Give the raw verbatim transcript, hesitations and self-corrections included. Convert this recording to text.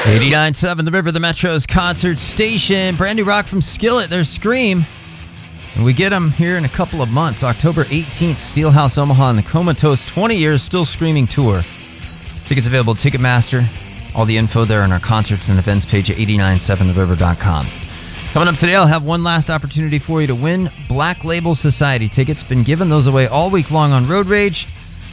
eighty-nine point seven The River, the Metro's concert station. Brand new rock from Skillet, their Scream. And we get them here in a couple of months. October eighteenth, Steelhouse Omaha and the Comatose twenty years Still Screaming tour. Tickets available at Ticketmaster. All the info there on our concerts and events page at eighty-nine seven the river dot com. Coming up today, I'll have one last opportunity for you to win Black Label Society tickets. Been giving those away all week long on Road Rage.